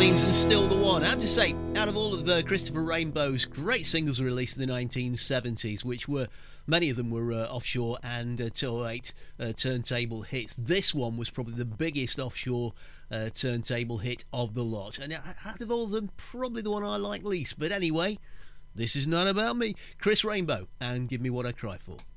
Orleans and Still the One. I have to say, out of all of Christopher Rainbow's great singles released in the 1970s, which were, many of them were offshore and 208 turntable hits, this one was probably the biggest offshore turntable hit of the lot. And out of all of them, probably the one I like least. But anyway, this is not about me. Chris Rainbow and Give Me What I Cry For.